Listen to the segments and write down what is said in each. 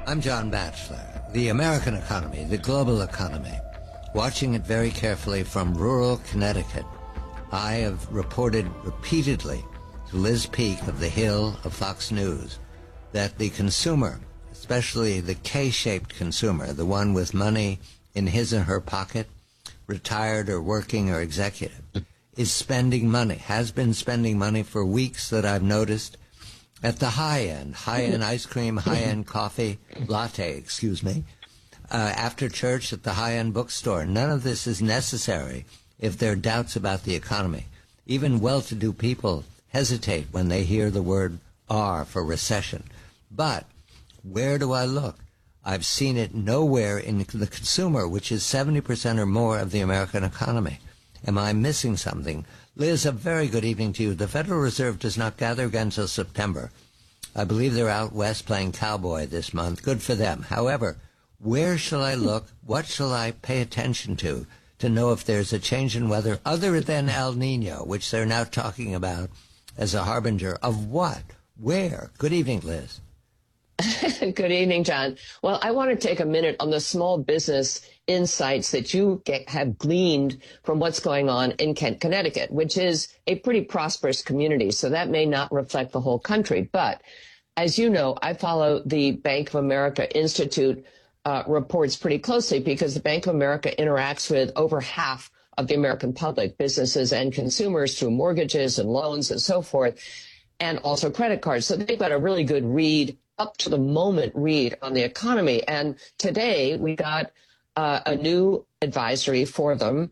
I'm John Batchelor. The American economy, the global economy, watching it very carefully from rural Connecticut. I have reported repeatedly to Liz Peek of The Hill of Fox News that the consumer, especially the K-shaped consumer, the one with money in his or her pocket, retired or working or executive, is spending money, has been spending money for weeks that I've noticed at the high-end ice cream, high-end coffee, latte, after church at the high-end bookstore. None of this is necessary if there are doubts about the economy. Even well-to-do people hesitate when they hear the word R for recession. But where do I look? I've seen it nowhere in the consumer, which is 70% or more of the American economy. Am I missing something? Liz, a very good evening to you. The Federal Reserve does not gather again until September. I believe they're out west playing cowboy this month. Good for them. However, where shall I look? What shall I pay attention to know if there's a change in weather other than El Nino, which they're now talking about as a harbinger of what? Where? Good evening, Liz. Good evening, John. Well, I want to take a minute on the small business insights that you have gleaned from what's going on in Kent, Connecticut, which is a pretty prosperous community. So that may not reflect the whole country. But as you know, I follow the Bank of America Institute reports pretty closely because the Bank of America interacts with over half of the American public, businesses and consumers, through mortgages and loans and so forth, and also credit cards. So they've got a really good read, up to the moment read on the economy. And today we got a new advisory from them,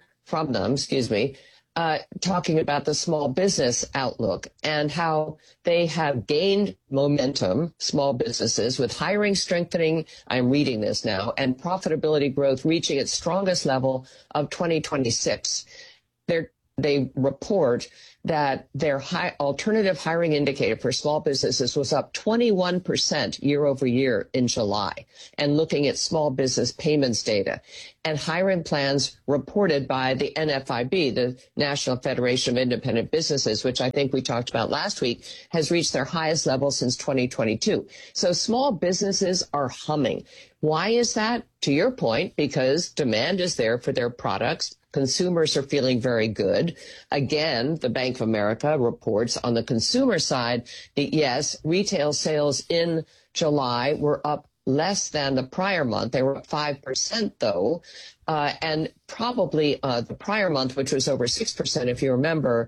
talking about the small business outlook and how they have gained momentum, small businesses, with hiring strengthening, I'm reading this now, and profitability growth reaching its strongest level of 2026. They report that their alternative hiring indicator for small businesses was up 21% year over year in July, and looking at small business payments data. And hiring plans reported by the NFIB, the National Federation of Independent Businesses, which I think we talked about last week, has reached their highest level since 2022. So small businesses are humming. Why is that? To your point, because demand is there for their products. Consumers are feeling very good. Again, the Bank of America reports on the consumer side that, yes, retail sales in July were up less than the prior month. They were up 5%, though. And probably the prior month, which was over 6%, if you remember,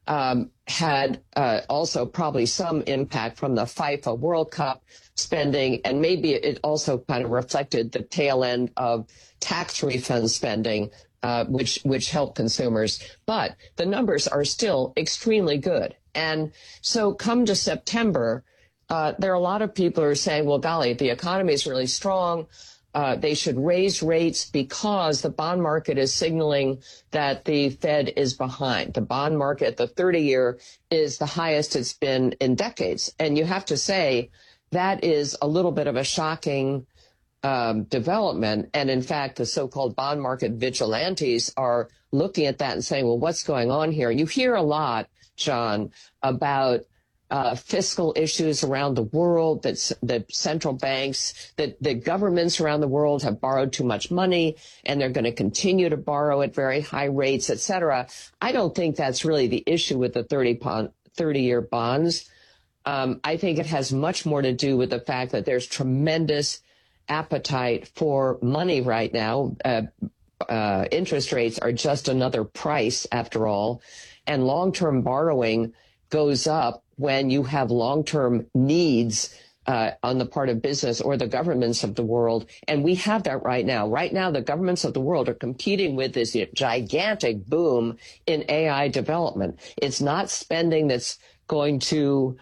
had also probably some impact from the FIFA World Cup spending. And maybe it also kind of reflected the tail end of tax refund spending, which help consumers. But the numbers are still extremely good. And so come to September, there are a lot of people who are saying, well, golly, the economy is really strong. They should raise rates because the bond market is signaling that the Fed is behind. The bond market, the 30-year, is the highest it's been in decades. And you have to say that is a little bit of a shocking development. And in fact, the so-called bond market vigilantes are looking at that and saying, well, what's going on here? You hear a lot, John, about fiscal issues around the world, that central banks, that the governments around the world have borrowed too much money and they're going to continue to borrow at very high rates, et cetera. I don't think that's really the issue with the 30-year bonds. I think it has much more to do with the fact that there's tremendous appetite for money right now. Interest rates are just another price after all, and long-term borrowing goes up when you have long-term needs on the part of business or the governments of the world. And we have that right now. Right now, the governments of the world are competing with this gigantic boom in AI development. It's not spending that's going to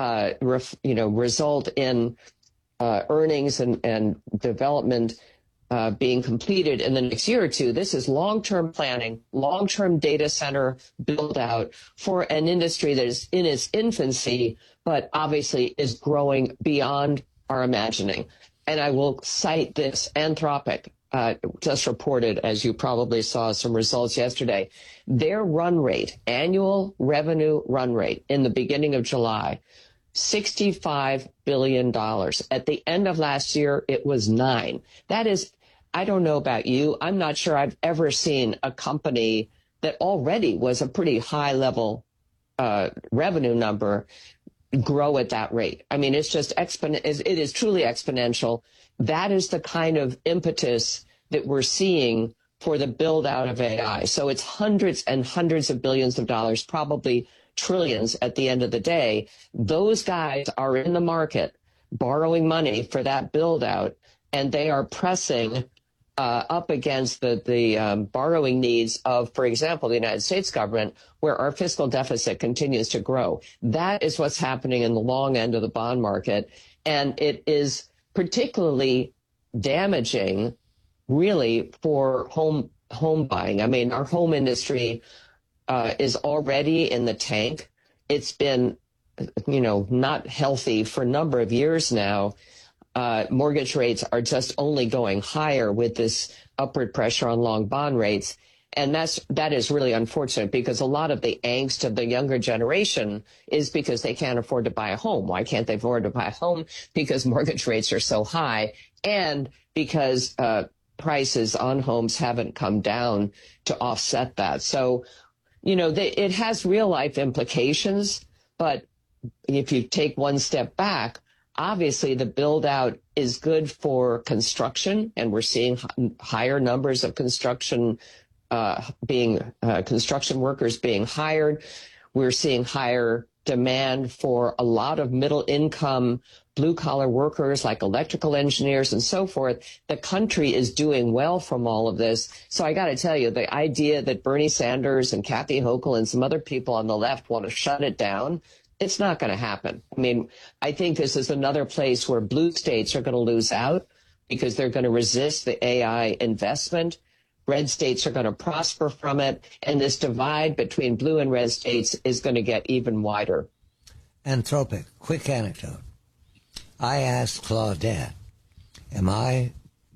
result in earnings and development being completed in the next year or two. This is long-term planning, long-term data center build out for an industry that is in its infancy, but obviously is growing beyond our imagining. And I will cite this. Anthropic just reported, as you probably saw, some results yesterday. Their run rate, annual revenue run rate in the beginning of July, $65 billion. At the end of last year, it was 9. That is, I don't know about you. I'm not sure I've ever seen a company that already was a pretty high level revenue number grow at that rate. I mean, it's just it is truly exponential. That is the kind of impetus that we're seeing for the build out of AI. So it's hundreds and hundreds of billions of dollars, probably trillions at the end of the day. Those guys are in the market borrowing money for that build out, and they are pressing up against the borrowing needs of, for example, the United States government, where our fiscal deficit continues to grow. That is what's happening in the long end of the bond market. And it is particularly damaging, really, for home buying. I mean, our home industry is already in the tank. It's been, not healthy for a number of years now. Mortgage rates are just only going higher with this upward pressure on long bond rates. And that is really unfortunate, because a lot of the angst of the younger generation is because they can't afford to buy a home. Why can't they afford to buy a home? Because mortgage rates are so high, and because prices on homes haven't come down to offset that. So, it has real life implications. But if you take one step back, obviously, the build out is good for construction, and we're seeing higher numbers of construction workers being hired. We're seeing higher demand for a lot of middle income, blue collar workers like electrical engineers and so forth. The country is doing well from all of this. So I got to tell you, the idea that Bernie Sanders and Kathy Hochul and some other people on the left want to shut it down, it's not going to happen. I mean, I think this is another place where blue states are going to lose out because they're going to resist the AI investment. Red states are going to prosper from it. And this divide between blue and red states is going to get even wider. Anthropic, quick anecdote. I asked Claudette, am I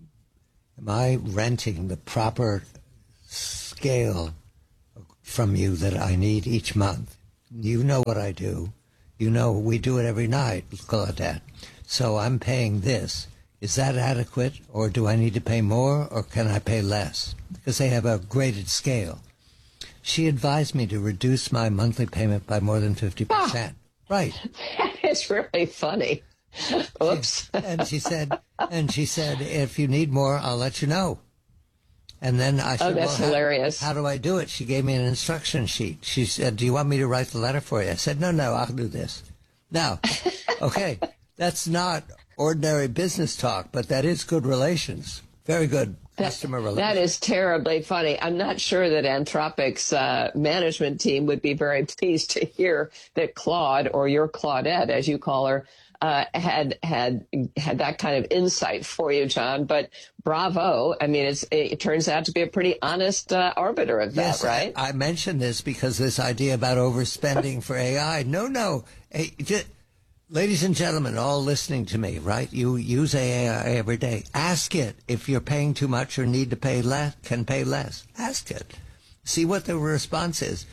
renting the proper scale from you that I need each month? You know what I do. You know we do it every night, Claudette. So I'm paying this. Is that adequate, or do I need to pay more, or can I pay less? Because they have a graded scale. She advised me to reduce my monthly payment by more than 50%. Right. That is really funny. Oops. And she said, if you need more, I'll let you know. And then I said, that's hilarious. How do I do it? She gave me an instruction sheet. She said, do you want me to write the letter for you? I said, no, I'll do this. Now, okay, that's not ordinary business talk, but that is good relations. Very good customer relations. That is terribly funny. I'm not sure that Anthropic's management team would be very pleased to hear that Claude, or your Claudette, as you call her, had that kind of insight for you, John. But bravo. I mean, it turns out to be a pretty honest arbiter of that, yes, right? I mentioned this because this idea about overspending for AI. No. Hey, ladies and gentlemen, all listening to me, right? You use AI every day. Ask it if you're paying too much or need to pay less, can pay less. Ask it. See what the response is.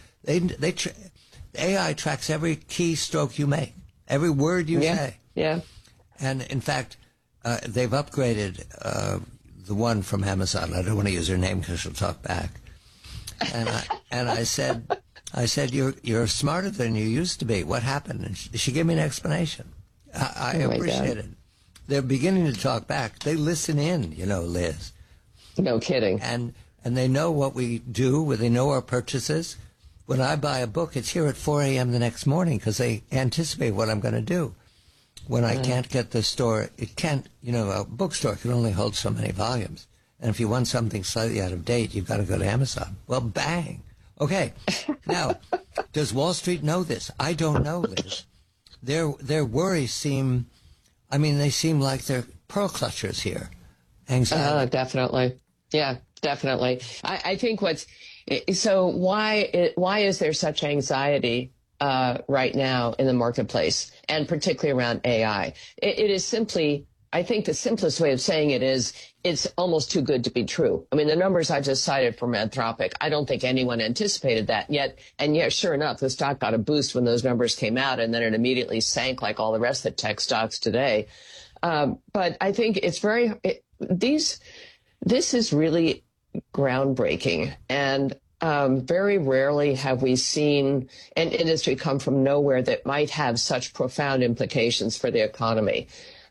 AI tracks every keystroke you make, every word you say. Yeah. And in fact, they've upgraded the one from Amazon. I don't want to use her name because she'll talk back. And I said, you're smarter than you used to be. What happened? And she gave me an explanation. I appreciate it. They're beginning to talk back. They listen in, Liz. No kidding. And they know what we do. They know our purchases. When I buy a book, it's here at 4 a.m. the next morning because they anticipate what I'm going to do. When I can't get the store, a bookstore can only hold so many volumes. And if you want something slightly out of date, you've got to go to Amazon. Well, bang. Okay. Now, does Wall Street know this? I don't know, Liz. Their worries seem like they're pearl clutchers here. Anxiety. Definitely. Yeah, definitely. I think why is there such anxiety right now in the marketplace, and particularly around AI? It is simply I think the simplest way of saying it is it's almost too good to be true. I mean, the numbers I just cited from Anthropic, I don't think anyone anticipated that yet. And yet, sure enough, the stock got a boost when those numbers came out, and then it immediately sank like all the rest of the tech stocks today. But I think it's this is really groundbreaking. And very rarely have we seen an industry come from nowhere that might have such profound implications for the economy.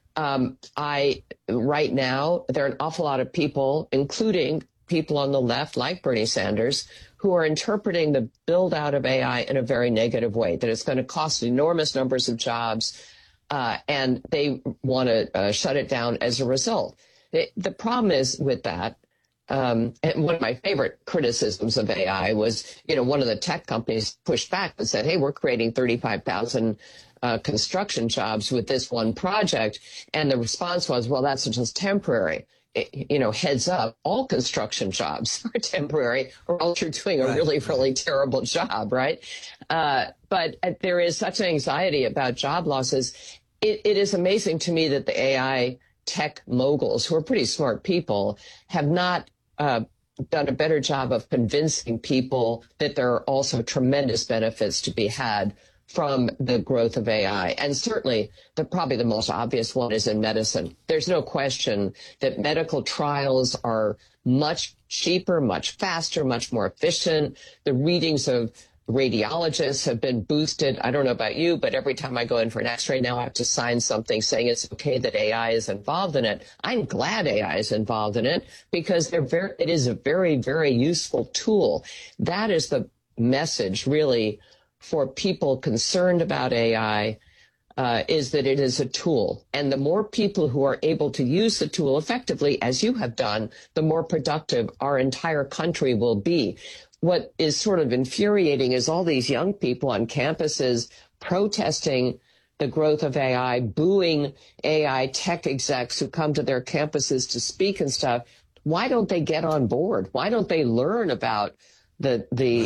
Right now, there are an awful lot of people, including people on the left, like Bernie Sanders, who are interpreting the build out of AI in a very negative way, that it's going to cost enormous numbers of jobs, and they want to shut it down as a result. The problem is with that, and one of my favorite criticisms of AI was, one of the tech companies pushed back and said, hey, we're creating 35,000 construction jobs with this one project. And the response was, well, that's just temporary. Heads up, all construction jobs are temporary, or else you're doing a really terrible job, right? But there is such anxiety about job losses. It is amazing to me that the AI tech moguls, who are pretty smart people, have not done a better job of convincing people that there are also tremendous benefits to be had from the growth of AI. And certainly, probably the most obvious one is in medicine. There's no question that medical trials are much cheaper, much faster, much more efficient. The readings of radiologists have been boosted. I don't know about you, but every time I go in for an x-ray now, I have to sign something saying it's okay that AI is involved in it. I'm glad AI is involved in it because it is a very, very useful tool. That is the message, really, for people concerned about AI, is that it is a tool. And the more people who are able to use the tool effectively, as you have done, the more productive our entire country will be. What is sort of infuriating is all these young people on campuses protesting the growth of AI, booing AI tech execs who come to their campuses to speak and stuff. Why don't they get on board? Why don't they learn about the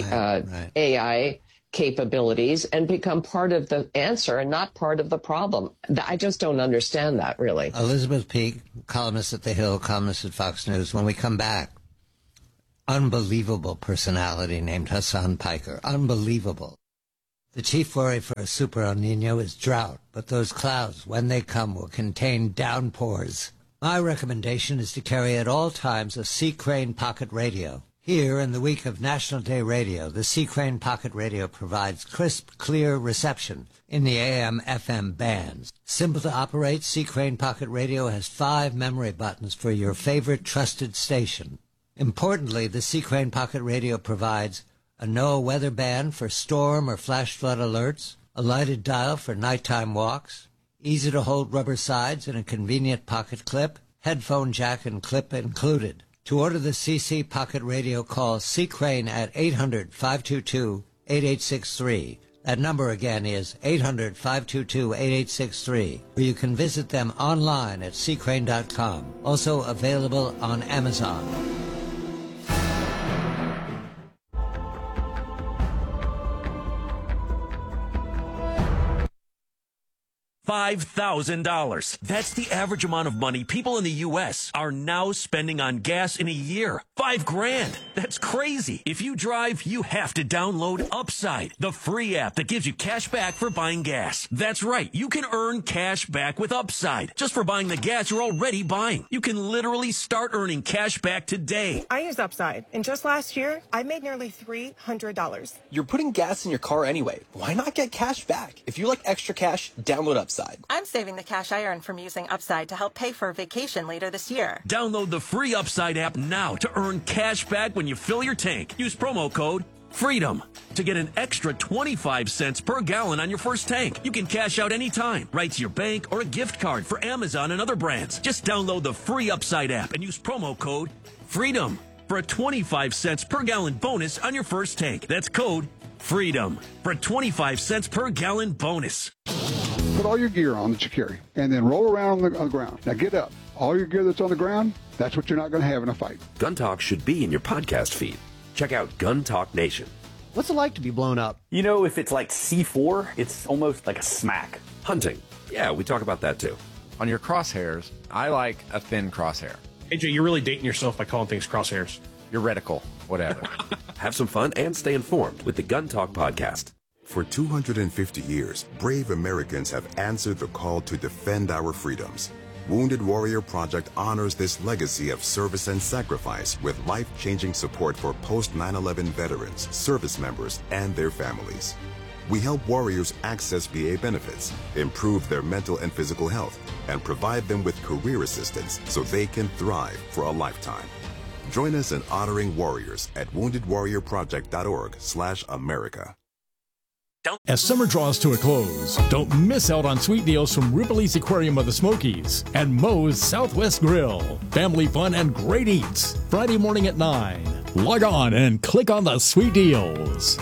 AI capabilities and become part of the answer and not part of the problem? I just don't understand that, really. Elizabeth Peak, columnist at The Hill, columnist at Fox News. When we come back, unbelievable personality named Hassan Piker. Unbelievable. The chief worry for a super El Nino is drought, but those clouds, when they come, will contain downpours. My recommendation is to carry at all times a Sea Crane pocket radio. Here, in the week of National Day Radio, the Sea Crane pocket radio provides crisp, clear reception in the AM/FM bands. Simple to operate, Sea Crane pocket radio has 5 memory buttons for your favorite trusted station. Importantly, the Sea Crane pocket radio provides a NOAA weather band for storm or flash flood alerts, a lighted dial for nighttime walks, easy-to-hold rubber sides and a convenient pocket clip, headphone jack and clip included. To order the CC Pocket Radio, call Sea Crane at 800-522-8863. That number again is 800-522-8863. Or you can visit them online at seacrane.com. Also available on Amazon. $5,000. That's the average amount of money people in the U.S. are now spending on gas in a year. $5,000. That's crazy. If you drive, you have to download Upside, the free app that gives you cash back for buying gas. That's right. You can earn cash back with Upside just for buying the gas you're already buying. You can literally start earning cash back today. I use Upside, and just last year, I made nearly $300. You're putting gas in your car anyway. Why not get cash back? If you like extra cash, download Upside. I'm saving the cash I earn from using Upside to help pay for a vacation later this year. Download the free Upside app now to earn cash back when you fill your tank. Use promo code FREEDOM to get an extra 25 cents per gallon on your first tank. You can cash out anytime, right to your bank or a gift card for Amazon and other brands. Just download the free Upside app and use promo code FREEDOM for a 25 cents per gallon bonus on your first tank. That's code FREEDOM for a 25 cents per gallon bonus. Put all your gear on that you carry, and then roll around on the ground. Now get up. All your gear that's on the ground, that's what you're not going to have in a fight. Gun Talk should be in your podcast feed. Check out Gun Talk Nation. What's it like to be blown up? If it's like C4, it's almost like a smack. Hunting. Yeah, we talk about that too. on your crosshairs, I like a thin crosshair. AJ, you're really dating yourself by calling things crosshairs. Your reticle, whatever. Have some fun and stay informed with the Gun Talk Podcast. For 250 years, brave Americans have answered the call to defend our freedoms. Wounded Warrior Project honors this legacy of service and sacrifice with life-changing support for post-9/11 veterans, service members, and their families. We help warriors access VA benefits, improve their mental and physical health, and provide them with career assistance so they can thrive for a lifetime. Join us in honoring warriors at woundedwarriorproject.org/America. As summer draws to a close, don't miss out on sweet deals from Ripley's Aquarium of the Smokies and Moe's Southwest Grill. Family fun and great eats. Friday morning at 9. Log on and click on the sweet deals.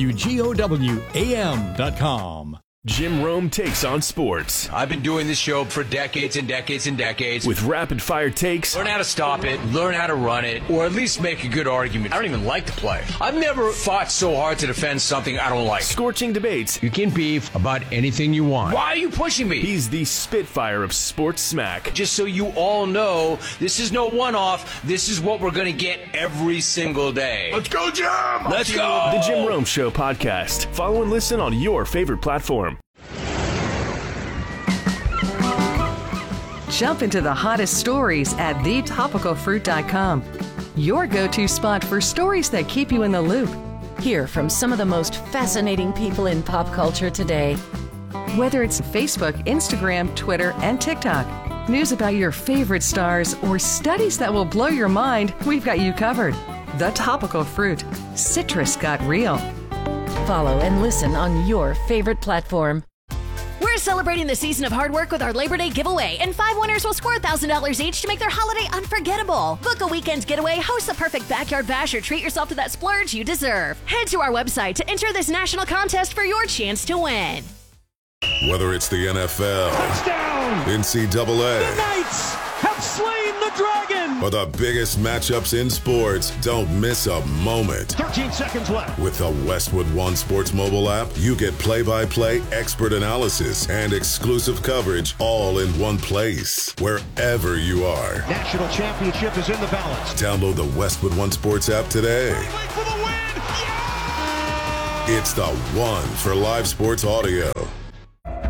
WGOWAM.com. Jim Rome takes on sports. I've been doing this show for decades and decades and decades. With rapid-fire takes. Learn how to stop it, learn how to run it, or at least make a good argument. I don't even like the play. I've never fought so hard to defend something I don't like. Scorching debates. You can beef about anything you want. Why are you pushing me? He's the Spitfire of sports smack. Just so you all know, this is no one-off. This is what we're going to get every single day. Let's go, Jim! Let's go! The Jim Rome Show podcast. Follow and listen on your favorite platform. Jump into the hottest stories at thetopicalfruit.com. Your go-to spot for stories that keep you in the loop. Hear from some of the most fascinating people in pop culture today. Whether it's Facebook, Instagram, Twitter, and TikTok, news about your favorite stars, or studies that will blow your mind, we've got you covered. The Topical Fruit. Citrus got real. Follow and listen on your favorite platform. We're celebrating the season of hard work with our Labor Day giveaway, and 5 winners will score $1,000 each to make their holiday unforgettable. Book a weekend getaway, host the perfect backyard bash, or treat yourself to that splurge you deserve. Head to our website to enter this national contest for your chance to win. Whether it's the NFL, touchdown, NCAA, the Knights have slain the dragon, or the biggest matchups in sports, don't miss a moment. 13 seconds left. With the Westwood One Sports mobile app, you get play-by-play expert analysis and exclusive coverage all in one place, wherever you are. National championship is in the balance. Download the Westwood One Sports app today. For the win. Yeah! It's the one for live sports audio.